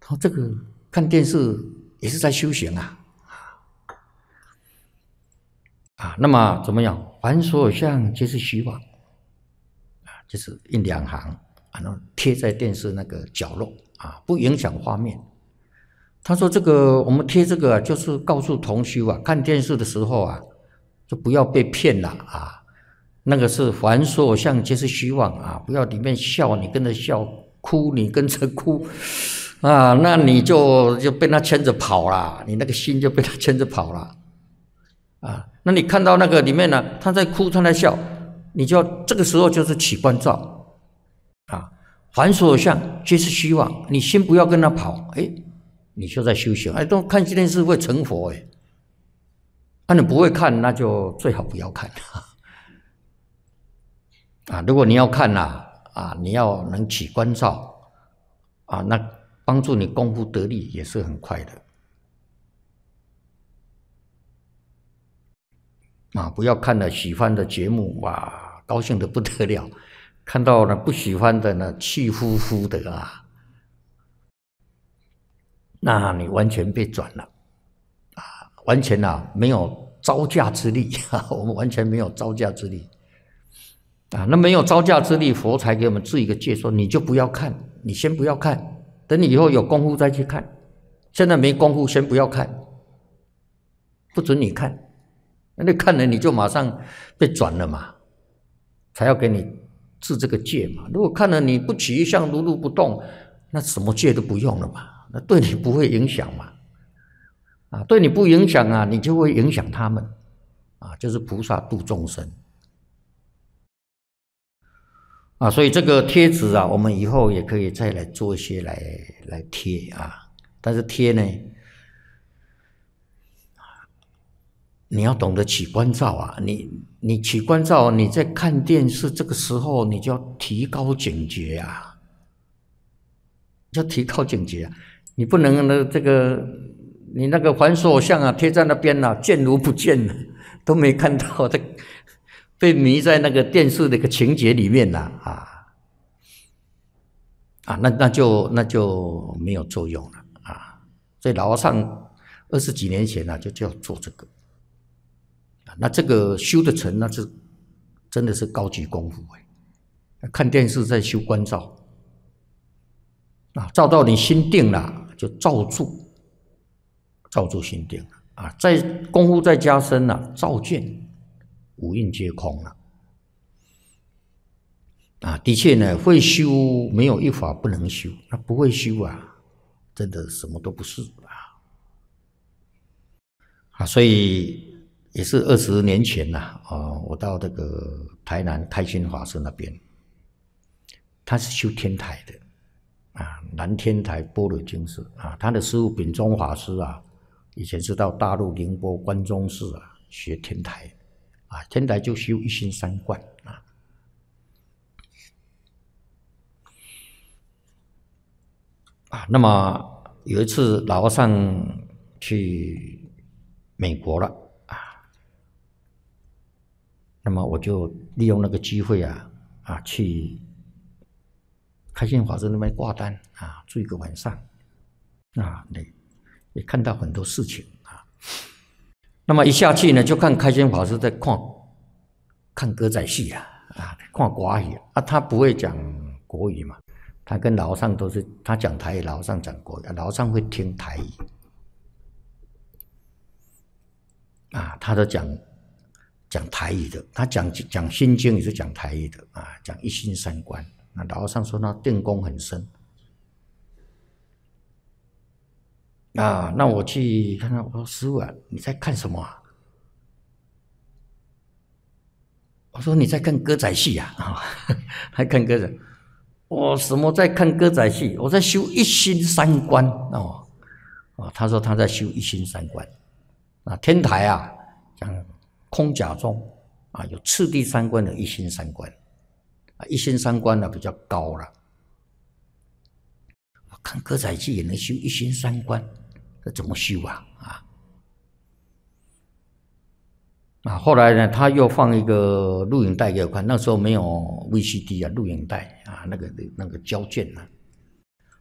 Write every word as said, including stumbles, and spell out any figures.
哦，这个看电视也是在修行啊。啊，那么怎么样？凡所有相，皆是虚妄。啊，就是印两行，啊，然后贴在电视那个角落啊，不影响画面。他说：“这个我们贴这个，就是告诉同修啊，看电视的时候啊，就不要被骗了啊。那个是凡所有相，皆是虚妄啊，不要里面笑，你跟着笑；哭，你跟着哭。”啊，那你就就被他牵着跑了，你那个心就被他牵着跑了，啊，那你看到那个里面呢，他在哭，他在笑，你就要这个时候就是起观照，啊，凡所有相皆是虚妄，你心不要跟他跑，哎，你就在修行，哎，都看电视会成佛，哎，那你不会看，那就最好不要看，啊，如果你要看呐，啊，你要能起观照，啊，那帮助你功夫得力也是很快的，啊，不要看了喜欢的节目，哇，高兴的不得了；看到了不喜欢的呢，气呼呼的啊，那你完全被转了，啊，完全啊没有招架之力，哈，我们完全没有招架之力，啊，那没有招架之力，佛才给我们治一个戒，说你就不要看，你先不要看。等你以后有功夫再去看，现在没功夫，先不要看，不准你看。那你看了你就马上被转了嘛，才要给你治这个戒嘛。如果看了你不起一相如如不动，那什么戒都不用了嘛，那对你不会影响嘛。啊，对你不影响啊，你就会影响他们啊，就是菩萨度众生。啊，所以这个贴纸啊，我们以后也可以再来做一些来来贴啊。但是贴呢，你要懂得起观照啊。你你起观照，你在看电视这个时候，你就要提高警觉啊，要提高警觉啊。你不能呢这个你那个凡所有相啊贴在那边啊，见如不见了，都没看到这。被迷在那个电视的一个情节里面了啊啊，那那就那就没有作用了啊。所以老和尚二十几年前呢、啊，就就要做这个啊。那这个修得成，那是真的是高级功夫哎。看电视在修观照啊，照到你心定了，就照住，照住心定了啊。再功夫再加深了，照见。五蕴皆空了啊！的确呢，会修没有一法不能修，那不会修啊，真的什么都不是啊！啊，所以也是二十年前呐、啊，哦，我到这个台南开心法师那边，他是修天台的啊，南天台般若经寺啊，他的师父秉忠法师啊，以前是到大陆宁波关中寺啊学天台。啊，天台就修一心三观啊，啊，那么有一次老和尚去美国了啊，那么我就利用那个机会啊啊去开心法师那边挂单啊，住一个晚上啊，也也看到很多事情啊。那么一下去呢，就看开心法师在看看歌仔戏啊，啊，看国语啊，他不会讲国语嘛，他跟老和尚都是他讲台语，老和尚讲国语，老和尚会听台语，啊，他都讲讲台语的，他讲讲心经也是讲台语的啊，讲一心三观。那老和尚说他定功很深。啊，那我去看看，我说师父啊，你在看什么啊？我说你在看歌仔戏啊，啊，还看歌仔？我什么在看歌仔戏？我在修一心三观哦。啊，他说他在修一心三观。啊，天台啊，讲空假中啊，有次第三观的一心三观，啊，一心三观呢比较高了。我看歌仔戏也能修一心三观。这怎么修啊？啊啊！后来呢，他又放一个录影带给我看。那时候没有 V C D 啊，录影带啊，那个那个胶卷啊，